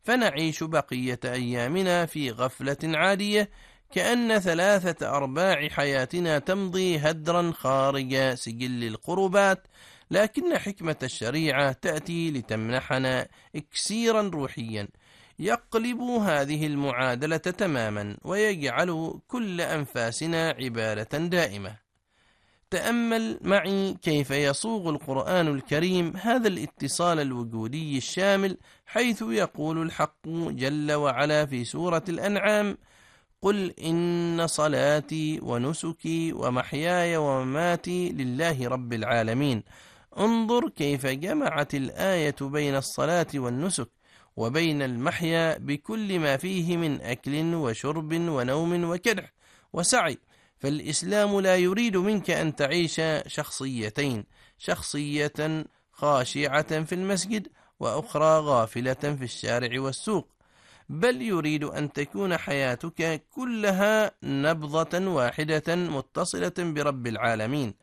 فنعيش بقية أيامنا في غفلة عادية، كأن 3/4 حياتنا تمضي هدرا خارج سجل القربات. لكن حكمة الشريعة تأتي لتمنحنا إكسيرا روحيا يقلب هذه المعادلة تماما ويجعل كل أنفاسنا عبادة دائمة. تأمل معي كيف يصوغ القرآن الكريم هذا الاتصال الوجودي الشامل، حيث يقول الحق جل وعلا في سورة الأنعام: قل إن صلاتي ونسكي ومحياي ومماتي لله رب العالمين. انظر كيف جمعت الآية بين الصلاة والنسك وبين المحيا بكل ما فيه من أكل وشرب ونوم وكدح وسعي. فالإسلام لا يريد منك أن تعيش شخصيتين، شخصية خاشعة في المسجد وأخرى غافلة في الشارع والسوق، بل يريد أن تكون حياتك كلها نبضة واحدة متصلة برب العالمين،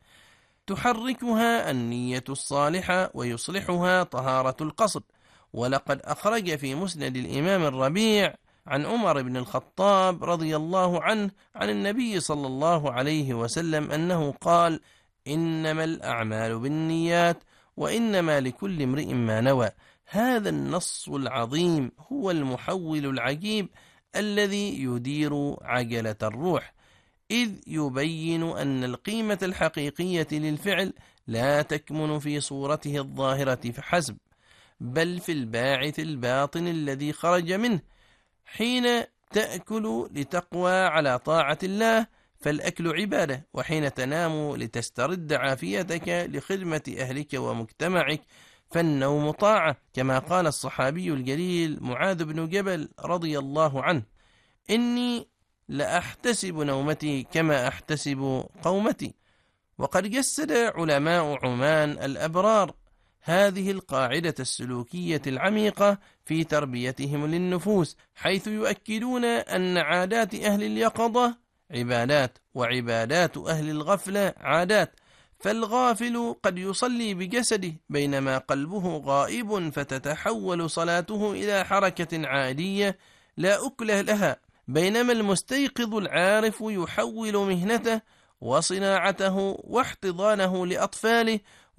تحركها النية الصالحة ويصلحها طهارة القصد. ولقد أخرج في مسند الإمام الربيع عن عمر بن الخطاب رضي الله عنه عن النبي صلى الله عليه وسلم أنه قال: إنما الأعمال بالنيات وإنما لكل امرئ ما نوى. هذا النص العظيم هو المحول العجيب الذي يدير عجلة الروح، إذ يبين أن القيمة الحقيقية للفعل لا تكمن في صورته الظاهرة فحسب، بل في الباعث الباطن الذي خرج منه. حين تأكل لتقوى على طاعة الله فالأكل عبادة، وحين تنام لتسترد عافيتك لخدمة أهلك ومجتمعك فالنوم طاعة، كما قال الصحابي الجليل معاذ بن جبل رضي الله عنه: إني لأحتسب نومتي كما أحتسب قومتي. وقد جسد علماء عمان الأبرار هذه القاعدة السلوكية العميقة في تربيتهم للنفوس، حيث يؤكدون أن عادات أهل اليقظة عبادات وعبادات أهل الغفلة عادات. فالغافل قد يصلي بجسده بينما قلبه غائب، فتتحول صلاته إلى حركة عادية لا أكل لها، بينما المستيقظ العارف يحول مهنته وصناعته واحتضانه لأطفاله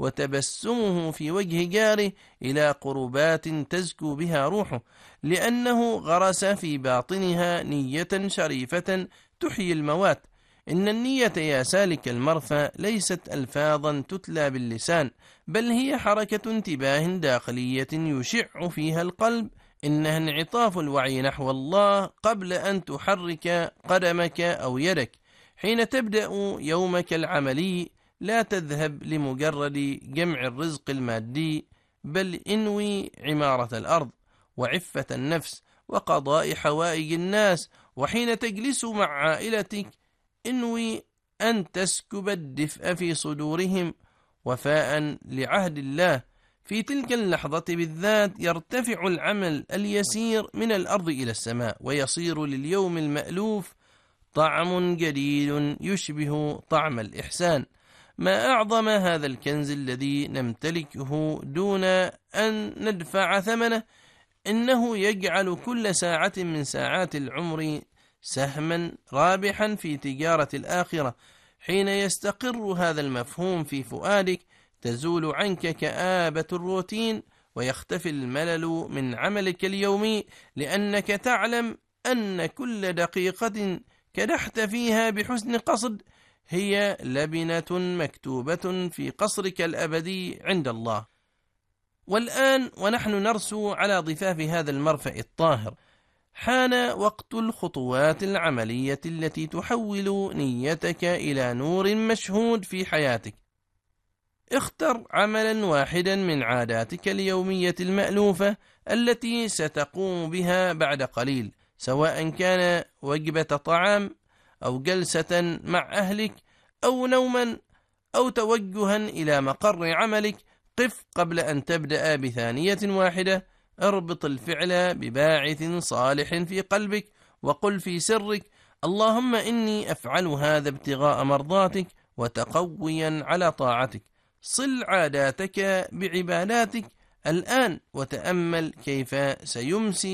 وتبسمه في وجه جاره إلى قربات تزكو بها روحه، لأنه غرس في باطنها نية شريفة تحيي الموات. إن النية يا سالك المرثى ليست ألفاظا تتلى باللسان، بل هي حركة انتباه داخلية يشع فيها القلب. إنها انعطاف الوعي نحو الله قبل أن تحرك قدمك أو يدك. حين تبدأ يومك العملي لا تذهب لمجرد جمع الرزق المادي، بل انوي عمارة الأرض وعفة النفس وقضاء حوائج الناس. وحين تجلس مع عائلتك انوي أن تسكب الدفء في صدورهم وفاء لعهد الله. في تلك اللحظة بالذات يرتفع العمل اليسير من الأرض إلى السماء، ويصير لليوم المألوف طعم جديد يشبه طعم الإحسان. ما أعظم هذا الكنز الذي نمتلكه دون أن ندفع ثمنه. إنه يجعل كل ساعة من ساعات العمر سهما رابحا في تجارة الآخرة. حين يستقر هذا المفهوم في فؤادك تزول عنك كآبة الروتين ويختفي الملل من عملك اليومي، لأنك تعلم أن كل دقيقة كدحت فيها بحسن قصد هي لبنة مكتوبة في قصرك الأبدي عند الله. والآن ونحن نرسو على ضفاف هذا المرفأ الطاهر، حان وقت الخطوات العملية التي تحول نيتك إلى نور مشهود في حياتك. اختر عملا واحدا من عاداتك اليومية المألوفة التي ستقوم بها بعد قليل، سواء كان وجبة طعام أو جلسة مع أهلك أو نوما أو توجها إلى مقر عملك. قف قبل أن تبدأ بثانية واحدة، اربط الفعل بباعث صالح في قلبك وقل في سرك: اللهم إني أفعل هذا ابتغاء مرضاتك وتقويا على طاعتك. صل عاداتك بعباداتك الآن وتأمل كيف سيمسي